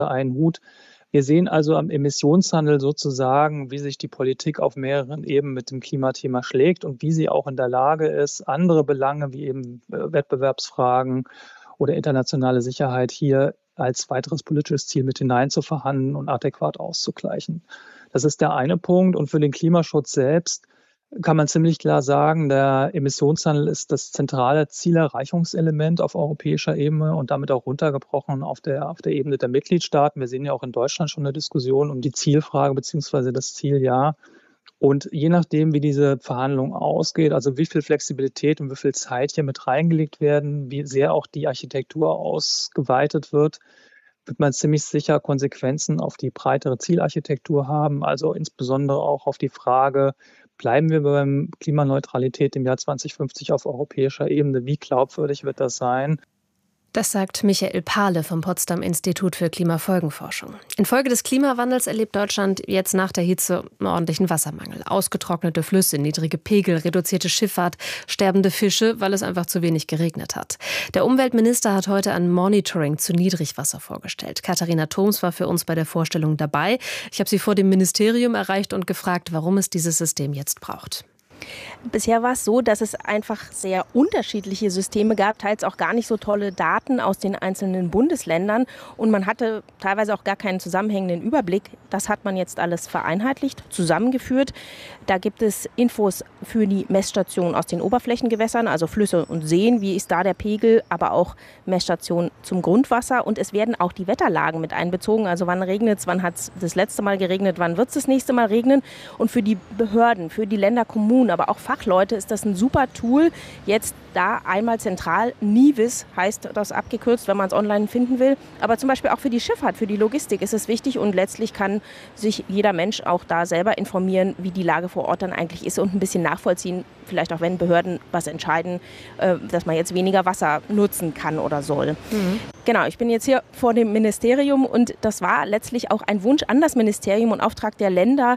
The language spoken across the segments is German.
einen Hut. Wir sehen also am Emissionshandel sozusagen, wie sich die Politik auf mehreren Ebenen mit dem Klimathema schlägt und wie sie auch in der Lage ist, andere Belange wie eben Wettbewerbsfragen oder internationale Sicherheit hier als weiteres politisches Ziel mit hineinzuverhandeln und adäquat auszugleichen. Das ist der eine Punkt. Und für den Klimaschutz selbst kann man ziemlich klar sagen, der Emissionshandel ist das zentrale Zielerreichungselement auf europäischer Ebene und damit auch runtergebrochen auf der Ebene der Mitgliedstaaten. Wir sehen ja auch in Deutschland schon eine Diskussion um die Zielfrage bzw. das Zieljahr. Und je nachdem, wie diese Verhandlung ausgeht, also wie viel Flexibilität und wie viel Zeit hier mit reingelegt werden, wie sehr auch die Architektur ausgeweitet wird man ziemlich sicher Konsequenzen auf die breitere Zielarchitektur haben, also insbesondere auch auf die Frage, bleiben wir beim Klimaneutralität im Jahr 2050 auf europäischer Ebene? Wie glaubwürdig wird das sein? Das sagt Michael Pahle vom Potsdam Institut für Klimafolgenforschung. Infolge des Klimawandels erlebt Deutschland jetzt nach der Hitze einen ordentlichen Wassermangel. Ausgetrocknete Flüsse, niedrige Pegel, reduzierte Schifffahrt, sterbende Fische, weil es einfach zu wenig geregnet hat. Der Umweltminister hat heute ein Monitoring zu Niedrigwasser vorgestellt. Katharina Thoms war für uns bei der Vorstellung dabei. Ich habe sie vor dem Ministerium erreicht und gefragt, warum es dieses System jetzt braucht. Bisher war es so, dass es einfach sehr unterschiedliche Systeme gab, teils auch gar nicht so tolle Daten aus den einzelnen Bundesländern und man hatte teilweise auch gar keinen zusammenhängenden Überblick. Das hat man jetzt alles vereinheitlicht, zusammengeführt. Da gibt es Infos für die Messstationen aus den Oberflächengewässern, also Flüsse und Seen, wie ist da der Pegel, aber auch Messstationen zum Grundwasser und es werden auch die Wetterlagen mit einbezogen, also wann regnet es, wann hat es das letzte Mal geregnet, wann wird es das nächste Mal regnen und für die Behörden, für die Länder, Kommunen, aber auch Fachleute ist das ein super Tool. Jetzt da einmal zentral, NIWIS heißt das abgekürzt, wenn man es online finden will. Aber zum Beispiel auch für die Schifffahrt, für die Logistik ist es wichtig und letztlich kann sich jeder Mensch auch da selber informieren, wie die Lage vor Ort dann eigentlich ist und ein bisschen nachvollziehen, vielleicht auch wenn Behörden was entscheiden, dass man jetzt weniger Wasser nutzen kann oder soll. Genau, ich bin jetzt hier vor dem Ministerium und das war letztlich auch ein Wunsch an das Ministerium und Auftrag der Länder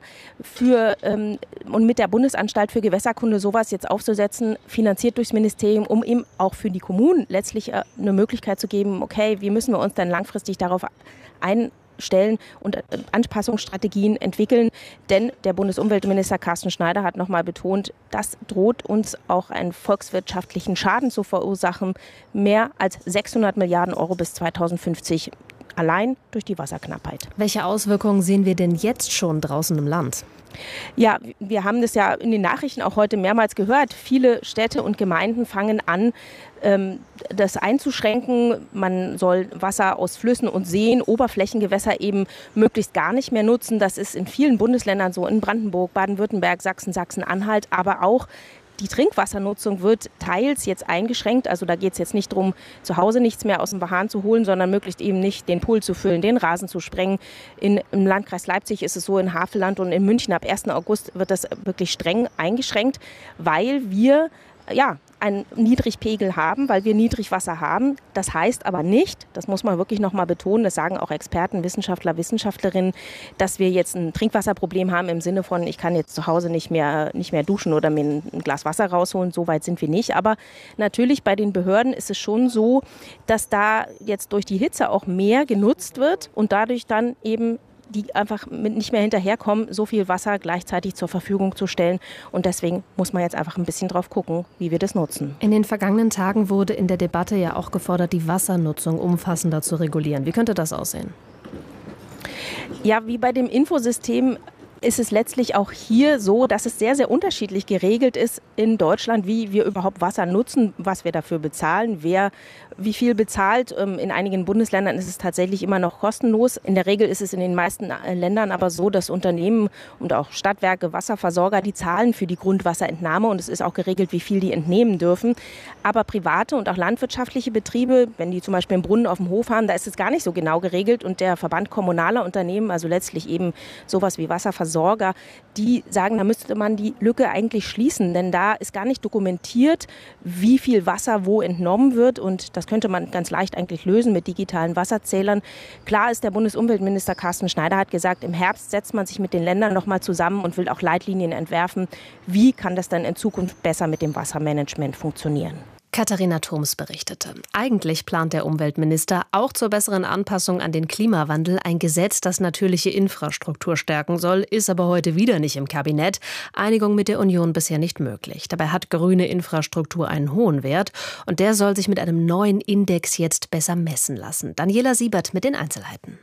und mit der Bundesanstalt für Gewässerkunde sowas jetzt aufzusetzen, finanziert durchs Ministerium, um eben auch für die Kommunen letztlich eine Möglichkeit zu geben, okay, wie müssen wir uns dann langfristig darauf einstellen und Anpassungsstrategien entwickeln. Denn der Bundesumweltminister Carsten Schneider hat nochmal betont, das droht uns auch einen volkswirtschaftlichen Schaden zu verursachen. Mehr als 600 Milliarden Euro bis 2050 allein durch die Wasserknappheit. Welche Auswirkungen sehen wir denn jetzt schon draußen im Land? Ja, wir haben das ja in den Nachrichten auch heute mehrmals gehört. Viele Städte und Gemeinden fangen an, das einzuschränken. Man soll Wasser aus Flüssen und Seen, Oberflächengewässer eben möglichst gar nicht mehr nutzen. Das ist in vielen Bundesländern so, in Brandenburg, Baden-Württemberg, Sachsen, Sachsen-Anhalt, aber auch die Trinkwassernutzung wird teils jetzt eingeschränkt. Also da geht es jetzt nicht darum, zu Hause nichts mehr aus dem Hahn zu holen, sondern möglichst eben nicht den Pool zu füllen, den Rasen zu sprengen. Im Landkreis Leipzig ist es so, in Havelland und in München ab 1. August wird das wirklich streng eingeschränkt, weil wir einen Niedrigpegel haben, weil wir Niedrigwasser haben. Das heißt aber nicht, das muss man wirklich noch mal betonen, das sagen auch Experten, Wissenschaftler, Wissenschaftlerinnen, dass wir jetzt ein Trinkwasserproblem haben im Sinne von, ich kann jetzt zu Hause nicht mehr duschen oder mir ein Glas Wasser rausholen. So weit sind wir nicht. Aber natürlich bei den Behörden ist es schon so, dass da jetzt durch die Hitze auch mehr genutzt wird und dadurch dann eben die einfach nicht mehr hinterherkommen, so viel Wasser gleichzeitig zur Verfügung zu stellen. Und deswegen muss man jetzt einfach ein bisschen drauf gucken, wie wir das nutzen. In den vergangenen Tagen wurde in der Debatte ja auch gefordert, die Wassernutzung umfassender zu regulieren. Wie könnte das aussehen? Ja, wie bei dem Infosystem ist es letztlich auch hier so, dass es sehr, sehr unterschiedlich geregelt ist in Deutschland, wie wir überhaupt Wasser nutzen, was wir dafür bezahlen, wer wie viel bezahlt. In einigen Bundesländern ist es tatsächlich immer noch kostenlos. In der Regel ist es in den meisten Ländern aber so, dass Unternehmen und auch Stadtwerke, Wasserversorger, die zahlen für die Grundwasserentnahme und es ist auch geregelt, wie viel die entnehmen dürfen. Aber private und auch landwirtschaftliche Betriebe, wenn die zum Beispiel einen Brunnen auf dem Hof haben, da ist es gar nicht so genau geregelt und der Verband kommunaler Unternehmen, also letztlich eben sowas wie Wasserversorger, die sagen, da müsste man die Lücke eigentlich schließen, denn da ist gar nicht dokumentiert, wie viel Wasser wo entnommen wird und das könnte man ganz leicht eigentlich lösen mit digitalen Wasserzählern. Klar ist, der Bundesumweltminister Carsten Schneider hat gesagt, im Herbst setzt man sich mit den Ländern noch mal zusammen und will auch Leitlinien entwerfen. Wie kann das dann in Zukunft besser mit dem Wassermanagement funktionieren? Katharina Thoms berichtete. Eigentlich plant der Umweltminister auch zur besseren Anpassung an den Klimawandel ein Gesetz, das natürliche Infrastruktur stärken soll, ist aber heute wieder nicht im Kabinett. Einigung mit der Union bisher nicht möglich. Dabei hat grüne Infrastruktur einen hohen Wert und der soll sich mit einem neuen Index jetzt besser messen lassen. Daniela Siebert mit den Einzelheiten.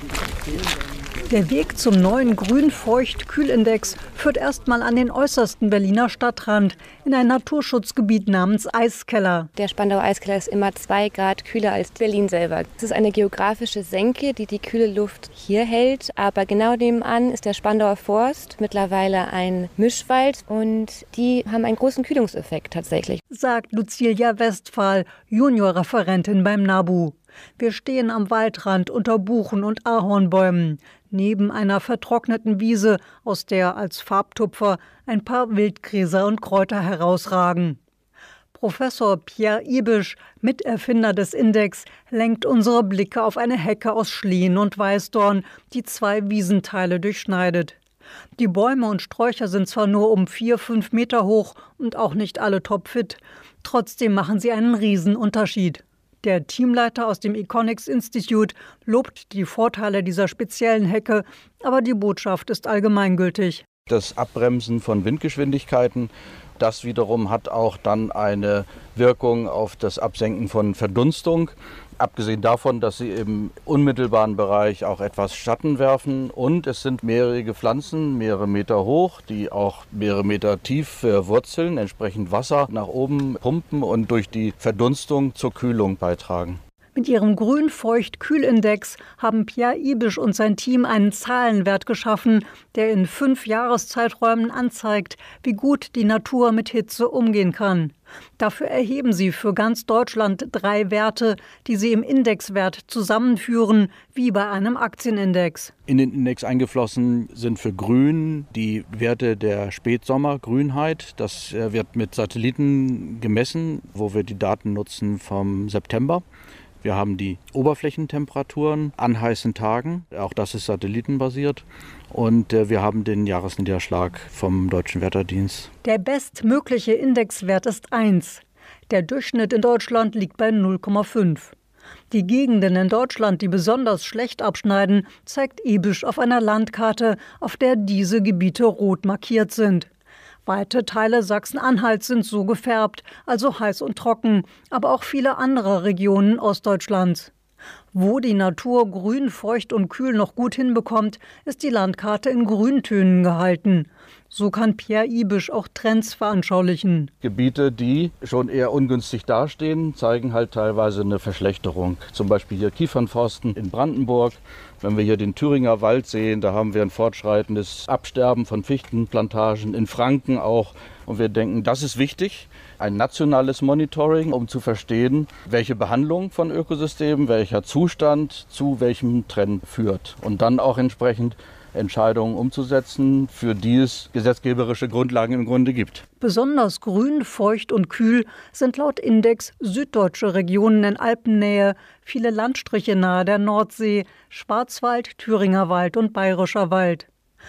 Der Weg zum neuen Grün-Feucht-Kühlindex führt erstmal an den äußersten Berliner Stadtrand in ein Naturschutzgebiet namens Eiskeller. Der Spandauer Eiskeller ist immer 2 Grad kühler als Berlin selber. Es ist eine geografische Senke, die die kühle Luft hier hält. Aber genau nebenan ist der Spandauer Forst, mittlerweile ein Mischwald. Und die haben einen großen Kühlungseffekt tatsächlich. Sagt Lucilia Westphal, Juniorreferentin beim NABU. Wir stehen am Waldrand unter Buchen und Ahornbäumen, neben einer vertrockneten Wiese, aus der als Farbtupfer ein paar Wildgräser und Kräuter herausragen. Professor Pierre Ibisch, Miterfinder des Index, lenkt unsere Blicke auf eine Hecke aus Schlehen und Weißdorn, die 2 Wiesenteile durchschneidet. Die Bäume und Sträucher sind zwar nur um 4-5 Meter hoch und auch nicht alle topfit, trotzdem machen sie einen Riesenunterschied. Der Teamleiter aus dem Econics Institute lobt die Vorteile dieser speziellen Hecke, aber die Botschaft ist allgemeingültig. Das Abbremsen von Windgeschwindigkeiten, das wiederum hat auch dann eine Wirkung auf das Absenken von Verdunstung. Abgesehen davon, dass sie im unmittelbaren Bereich auch etwas Schatten werfen. Und es sind mehrere Pflanzen, mehrere Meter hoch, die auch mehrere Meter tief wurzeln, entsprechend Wasser nach oben pumpen und durch die Verdunstung zur Kühlung beitragen. Mit ihrem Grün-Feucht-Kühlindex haben Pierre Ibisch und sein Team einen Zahlenwert geschaffen, der in 5 Jahreszeiträumen anzeigt, wie gut die Natur mit Hitze umgehen kann. Dafür erheben sie für ganz Deutschland 3 Werte, die sie im Indexwert zusammenführen, wie bei einem Aktienindex. In den Index eingeflossen sind für Grün die Werte der Spätsommergrünheit. Das wird mit Satelliten gemessen, wo wir die Daten nutzen vom September. Wir haben die Oberflächentemperaturen an heißen Tagen, auch das ist satellitenbasiert. Und wir haben den Jahresniederschlag vom Deutschen Wetterdienst. Der bestmögliche Indexwert ist 1. Der Durchschnitt in Deutschland liegt bei 0,5. Die Gegenden in Deutschland, die besonders schlecht abschneiden, zeigt Ibisch auf einer Landkarte, auf der diese Gebiete rot markiert sind. Weite Teile Sachsen-Anhalts sind so gefärbt, also heiß und trocken, aber auch viele andere Regionen Ostdeutschlands. Wo die Natur grün, feucht und kühl noch gut hinbekommt, ist die Landkarte in Grüntönen gehalten. So kann Pierre Ibisch auch Trends veranschaulichen. Gebiete, die schon eher ungünstig dastehen, zeigen halt teilweise eine Verschlechterung. Zum Beispiel hier Kiefernforsten in Brandenburg. Wenn wir hier den Thüringer Wald sehen, da haben wir ein fortschreitendes Absterben von Fichtenplantagen, in Franken auch. Und wir denken, das ist wichtig, ein nationales Monitoring, um zu verstehen, welche Behandlung von Ökosystemen, welcher Zustand zu welchem Trend führt. Und dann auch entsprechend Entscheidungen umzusetzen, für die es gesetzgeberische Grundlagen im Grunde gibt. Besonders grün, feucht und kühl sind laut Index süddeutsche Regionen in Alpennähe, viele Landstriche nahe der Nordsee, Schwarzwald, Thüringer Wald und Bayerischer Wald.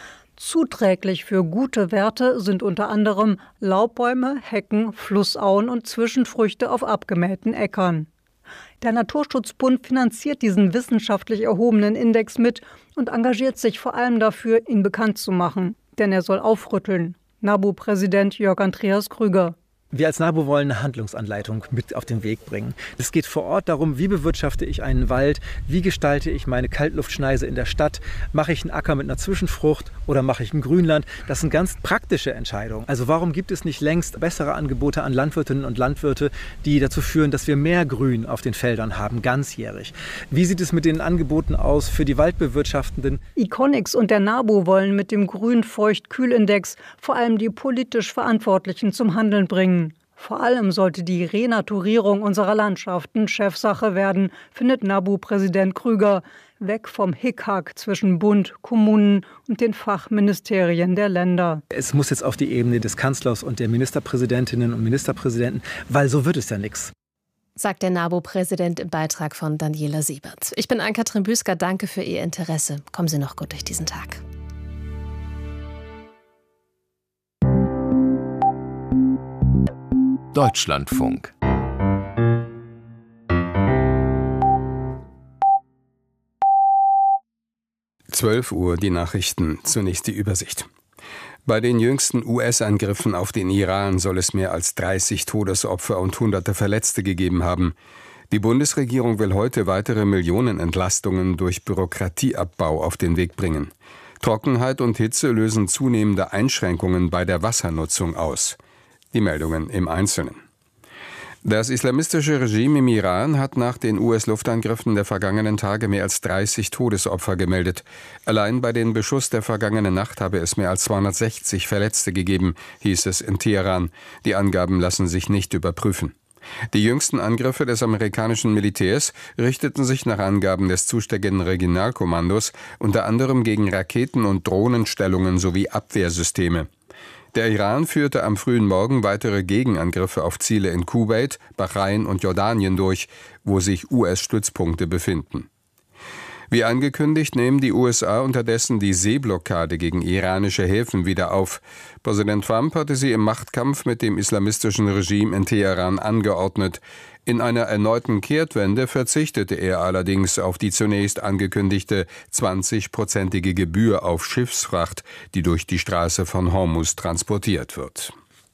Zuträglich für gute Werte sind unter anderem Laubbäume, Hecken, Flussauen und Zwischenfrüchte auf abgemähten Äckern. Der Naturschutzbund finanziert diesen wissenschaftlich erhobenen Index mit und engagiert sich vor allem dafür, ihn bekannt zu machen. Denn er soll aufrütteln. NABU-Präsident Jörg Andreas Krüger. Wir als NABU wollen eine Handlungsanleitung mit auf den Weg bringen. Es geht vor Ort darum, wie bewirtschafte ich einen Wald, wie gestalte ich meine Kaltluftschneise in der Stadt, mache ich einen Acker mit einer Zwischenfrucht oder mache ich ein Grünland. Das sind ganz praktische Entscheidungen. Also warum gibt es nicht längst bessere Angebote an Landwirtinnen und Landwirte, die dazu führen, dass wir mehr Grün auf den Feldern haben, ganzjährig? Wie sieht es mit den Angeboten aus für die Waldbewirtschaftenden? Econics und der NABU wollen mit dem Grün-Feucht-Kühlindex vor allem die politisch Verantwortlichen zum Handeln bringen. Vor allem sollte die Renaturierung unserer Landschaften Chefsache werden, findet NABU-Präsident Krüger. Weg vom Hickhack zwischen Bund, Kommunen und den Fachministerien der Länder. Es muss jetzt auf die Ebene des Kanzlers und der Ministerpräsidentinnen und Ministerpräsidenten, weil so wird es ja nichts. Sagt der NABU-Präsident im Beitrag von Daniela Siebert. Ich bin Ann-Kathrin Büsker, danke für Ihr Interesse. Kommen Sie noch gut durch diesen Tag. Deutschlandfunk. 12 Uhr die Nachrichten, zunächst die Übersicht. Bei den jüngsten US-Angriffen auf den Iran soll es mehr als 30 Todesopfer und Hunderte Verletzte gegeben haben. Die Bundesregierung will heute weitere Millionenentlastungen durch Bürokratieabbau auf den Weg bringen. Trockenheit und Hitze lösen zunehmende Einschränkungen bei der Wassernutzung aus. Die Meldungen im Einzelnen. Das islamistische Regime im Iran hat nach den US-Luftangriffen der vergangenen Tage mehr als 30 Todesopfer gemeldet. Allein bei den Beschuss der vergangenen Nacht habe es mehr als 260 Verletzte gegeben, hieß es in Teheran. Die Angaben lassen sich nicht überprüfen. Die jüngsten Angriffe des amerikanischen Militärs richteten sich nach Angaben des zuständigen Regionalkommandos unter anderem gegen Raketen- und Drohnenstellungen sowie Abwehrsysteme. Der Iran führte am frühen Morgen weitere Gegenangriffe auf Ziele in Kuwait, Bahrain und Jordanien durch, wo sich US-Stützpunkte befinden. Wie angekündigt, nehmen die USA unterdessen die Seeblockade gegen iranische Häfen wieder auf. Präsident Trump hatte sie im Machtkampf mit dem islamistischen Regime in Teheran angeordnet. In einer erneuten Kehrtwende verzichtete er allerdings auf die zunächst angekündigte 20-prozentige Gebühr auf Schiffsfracht, die durch die Straße von Hormuz transportiert wird.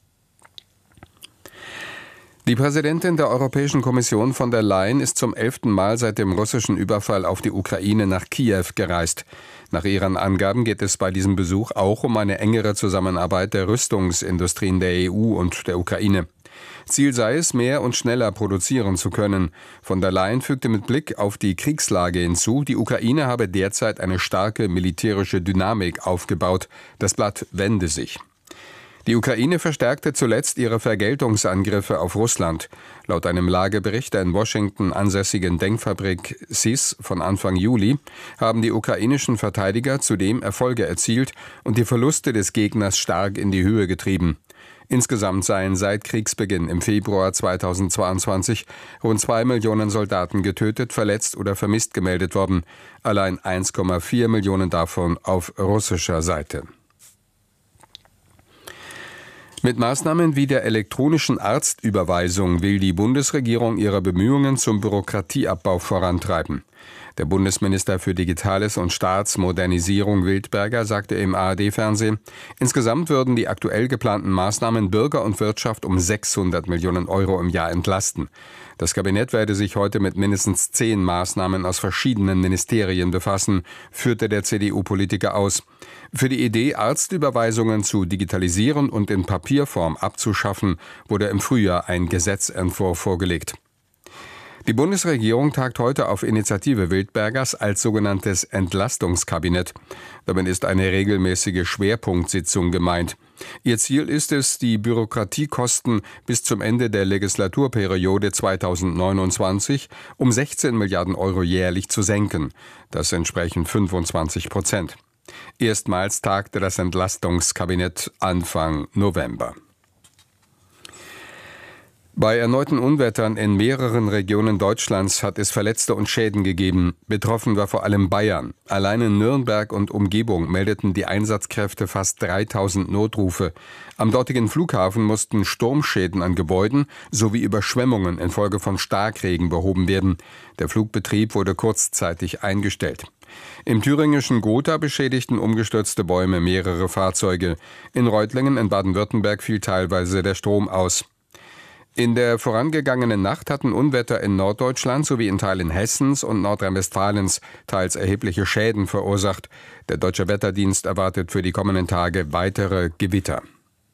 Die Präsidentin der Europäischen Kommission von der Leyen ist zum 11. Mal seit dem russischen Überfall auf die Ukraine nach Kiew gereist. Nach ihren Angaben geht es bei diesem Besuch auch um eine engere Zusammenarbeit der Rüstungsindustrien der EU und der Ukraine. Ziel sei es, mehr und schneller produzieren zu können. Von der Leyen fügte mit Blick auf die Kriegslage hinzu, die Ukraine habe derzeit eine starke militärische Dynamik aufgebaut. Das Blatt wende sich. Die Ukraine verstärkte zuletzt ihre Vergeltungsangriffe auf Russland. Laut einem Lagebericht der in Washington ansässigen Denkfabrik SIS von Anfang Juli haben die ukrainischen Verteidiger zudem Erfolge erzielt und die Verluste des Gegners stark in die Höhe getrieben. Insgesamt seien seit Kriegsbeginn im Februar 2022 rund 2 Millionen Soldaten getötet, verletzt oder vermisst gemeldet worden. Allein 1,4 Millionen davon auf russischer Seite. Mit Maßnahmen wie der elektronischen Arztüberweisung will die Bundesregierung ihre Bemühungen zum Bürokratieabbau vorantreiben. Der Bundesminister für Digitales und Staatsmodernisierung Wildberger sagte im ARD-Fernsehen, insgesamt würden die aktuell geplanten Maßnahmen Bürger und Wirtschaft um 600 Millionen Euro im Jahr entlasten. Das Kabinett werde sich heute mit mindestens 10 Maßnahmen aus verschiedenen Ministerien befassen, führte der CDU-Politiker aus. Für die Idee, Arztüberweisungen zu digitalisieren und in Papierform abzuschaffen, wurde im Frühjahr ein Gesetzentwurf vorgelegt. Die Bundesregierung tagt heute auf Initiative Wildbergers als sogenanntes Entlastungskabinett. Damit ist eine regelmäßige Schwerpunktsitzung gemeint. Ihr Ziel ist es, die Bürokratiekosten bis zum Ende der Legislaturperiode 2029 um 16 Milliarden Euro jährlich zu senken. Das entsprechen 25%. Erstmals tagte das Entlastungskabinett Anfang November. Bei erneuten Unwettern in mehreren Regionen Deutschlands hat es Verletzte und Schäden gegeben. Betroffen war vor allem Bayern. Allein in Nürnberg und Umgebung meldeten die Einsatzkräfte fast 3000 Notrufe. Am dortigen Flughafen mussten Sturmschäden an Gebäuden sowie Überschwemmungen infolge von Starkregen behoben werden. Der Flugbetrieb wurde kurzzeitig eingestellt. Im thüringischen Gotha beschädigten umgestürzte Bäume mehrere Fahrzeuge. In Reutlingen in Baden-Württemberg fiel teilweise der Strom aus. In der vorangegangenen Nacht hatten Unwetter in Norddeutschland sowie in Teilen Hessens und Nordrhein-Westfalens teils erhebliche Schäden verursacht. Der Deutsche Wetterdienst erwartet für die kommenden Tage weitere Gewitter.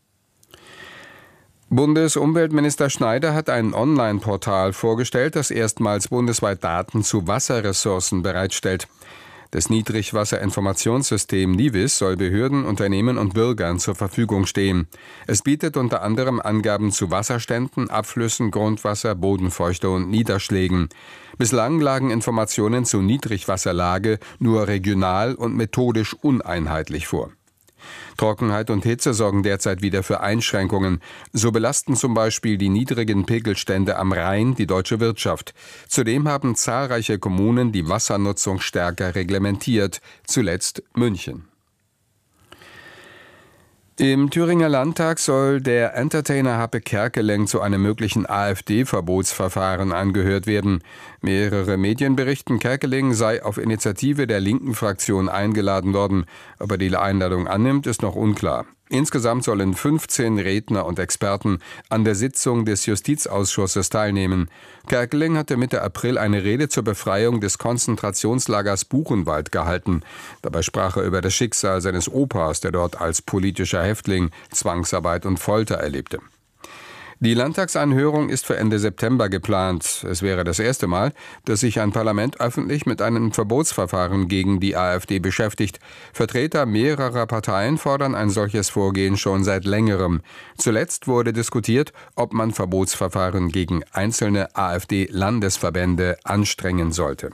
Bundesumweltminister Schneider hat ein Online-Portal vorgestellt, das erstmals bundesweit Daten zu Wasserressourcen bereitstellt. Das Niedrigwasserinformationssystem NIWIS soll Behörden, Unternehmen und Bürgern zur Verfügung stehen. Es bietet unter anderem Angaben zu Wasserständen, Abflüssen, Grundwasser, Bodenfeuchte und Niederschlägen. Bislang lagen Informationen zu Niedrigwasserlage nur regional und methodisch uneinheitlich vor. Trockenheit und Hitze sorgen derzeit wieder für Einschränkungen. So belasten zum Beispiel die niedrigen Pegelstände am Rhein die deutsche Wirtschaft. Zudem haben zahlreiche Kommunen die Wassernutzung stärker reglementiert, zuletzt München. Im Thüringer Landtag soll der Entertainer Happe Kerkeling zu einem möglichen AfD-Verbotsverfahren angehört werden. Mehrere Medien berichten, Kerkeling sei auf Initiative der linken Fraktion eingeladen worden. Ob er die Einladung annimmt, ist noch unklar. Insgesamt sollen 15 Redner und Experten an der Sitzung des Justizausschusses teilnehmen. Kerkeling hatte Mitte April eine Rede zur Befreiung des Konzentrationslagers Buchenwald gehalten. Dabei sprach er über das Schicksal seines Opas, der dort als politischer Häftling Zwangsarbeit und Folter erlebte. Die Landtagsanhörung ist für Ende September geplant. Es wäre das erste Mal, dass sich ein Parlament öffentlich mit einem Verbotsverfahren gegen die AfD beschäftigt. Vertreter mehrerer Parteien fordern ein solches Vorgehen schon seit längerem. Zuletzt wurde diskutiert, ob man Verbotsverfahren gegen einzelne AfD-Landesverbände anstrengen sollte.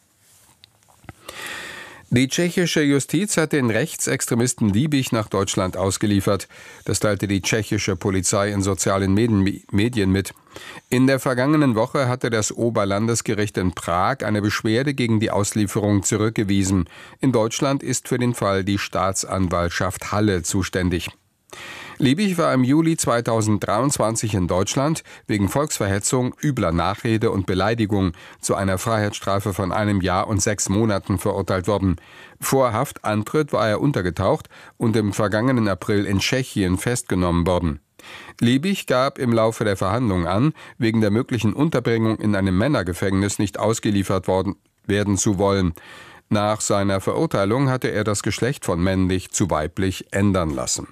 Die tschechische Justiz hat den Rechtsextremisten Liebig nach Deutschland ausgeliefert. Das teilte die tschechische Polizei in sozialen Medien mit. In der vergangenen Woche hatte das Oberlandesgericht in Prag eine Beschwerde gegen die Auslieferung zurückgewiesen. In Deutschland ist für den Fall die Staatsanwaltschaft Halle zuständig. Liebig war im Juli 2023 in Deutschland wegen Volksverhetzung, übler Nachrede und Beleidigung zu einer Freiheitsstrafe von 1 Jahr und 6 Monaten verurteilt worden. Vor Haftantritt war er untergetaucht und im vergangenen April in Tschechien festgenommen worden. Liebig gab im Laufe der Verhandlungen an, wegen der möglichen Unterbringung in einem Männergefängnis nicht ausgeliefert werden zu wollen. Nach seiner Verurteilung hatte er das Geschlecht von männlich zu weiblich ändern lassen.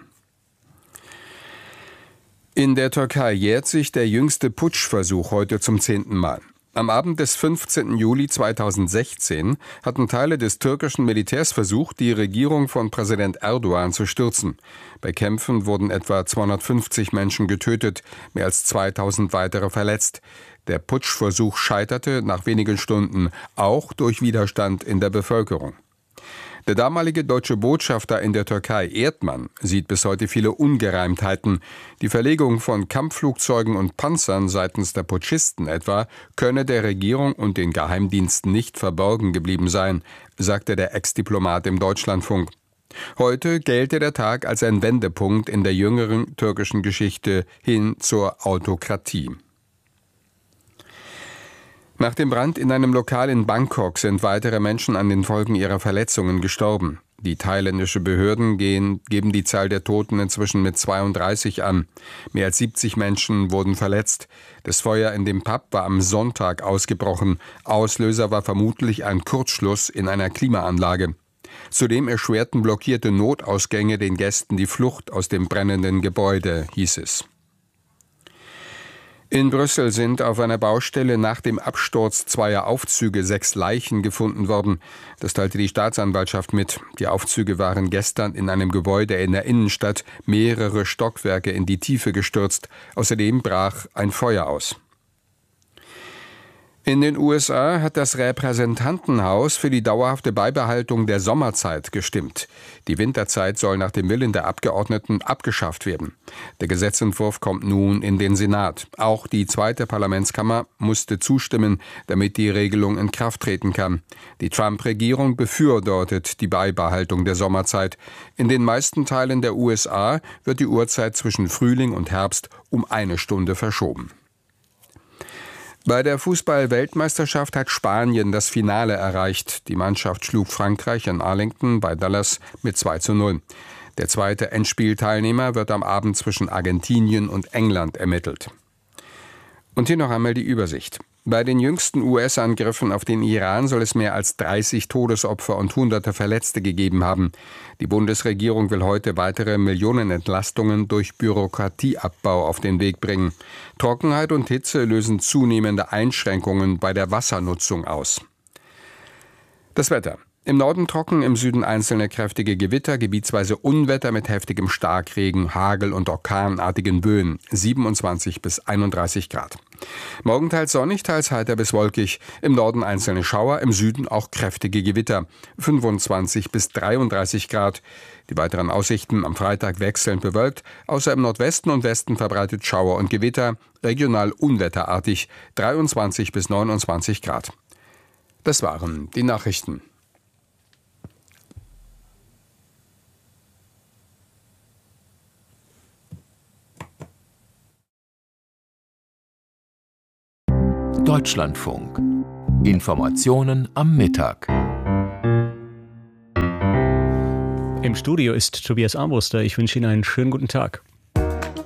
In der Türkei jährt sich der jüngste Putschversuch heute zum 10. Mal. Am Abend des 15. Juli 2016 hatten Teile des türkischen Militärs versucht, die Regierung von Präsident Erdogan zu stürzen. Bei Kämpfen wurden etwa 250 Menschen getötet, mehr als 2000 weitere verletzt. Der Putschversuch scheiterte nach wenigen Stunden, auch durch Widerstand in der Bevölkerung. Der damalige deutsche Botschafter in der Türkei, Erdmann, sieht bis heute viele Ungereimtheiten. Die Verlegung von Kampfflugzeugen und Panzern seitens der Putschisten etwa könne der Regierung und den Geheimdiensten nicht verborgen geblieben sein, sagte der Ex-Diplomat im Deutschlandfunk. Heute gelte der Tag als ein Wendepunkt in der jüngeren türkischen Geschichte hin zur Autokratie. Nach dem Brand in einem Lokal in Bangkok sind weitere Menschen an den Folgen ihrer Verletzungen gestorben. Die thailändische Behörden geben die Zahl der Toten inzwischen mit 32 an. Mehr als 70 Menschen wurden verletzt. Das Feuer in dem Pub war am Sonntag ausgebrochen. Auslöser war vermutlich ein Kurzschluss in einer Klimaanlage. Zudem erschwerten blockierte Notausgänge den Gästen die Flucht aus dem brennenden Gebäude, hieß es. In Brüssel sind auf einer Baustelle nach dem Absturz zweier Aufzüge 6 Leichen gefunden worden. Das teilte die Staatsanwaltschaft mit. Die Aufzüge waren gestern in einem Gebäude in der Innenstadt mehrere Stockwerke in die Tiefe gestürzt. Außerdem brach ein Feuer aus. In den USA hat das Repräsentantenhaus für die dauerhafte Beibehaltung der Sommerzeit gestimmt. Die Winterzeit soll nach dem Willen der Abgeordneten abgeschafft werden. Der Gesetzentwurf kommt nun in den Senat. Auch die zweite Parlamentskammer musste zustimmen, damit die Regelung in Kraft treten kann. Die Trump-Regierung befürwortet die Beibehaltung der Sommerzeit. In den meisten Teilen der USA wird die Uhrzeit zwischen Frühling und Herbst um 1 Stunde verschoben. Bei der Fußball-Weltmeisterschaft hat Spanien das Finale erreicht. Die Mannschaft schlug Frankreich in Arlington bei Dallas mit 2:0. Der zweite Endspielteilnehmer wird am Abend zwischen Argentinien und England ermittelt. Und hier noch einmal die Übersicht. Bei den jüngsten US-Angriffen auf den Iran soll es mehr als 30 Todesopfer und Hunderte Verletzte gegeben haben. Die Bundesregierung will heute weitere Millionenentlastungen durch Bürokratieabbau auf den Weg bringen. Trockenheit und Hitze lösen zunehmende Einschränkungen bei der Wassernutzung aus. Das Wetter. Im Norden trocken, im Süden einzelne kräftige Gewitter, gebietsweise Unwetter mit heftigem Starkregen, Hagel und orkanartigen Böen, 27 bis 31 Grad. Morgen teils sonnig, teils heiter bis wolkig, im Norden einzelne Schauer, im Süden auch kräftige Gewitter, 25 bis 33 Grad. Die weiteren Aussichten am Freitag wechselnd bewölkt, außer im Nordwesten und Westen verbreitet Schauer und Gewitter, regional unwetterartig, 23 bis 29 Grad. Das waren die Nachrichten. Deutschlandfunk. Informationen am Mittag. Im Studio ist Tobias Armbruster. Ich wünsche Ihnen einen schönen guten Tag.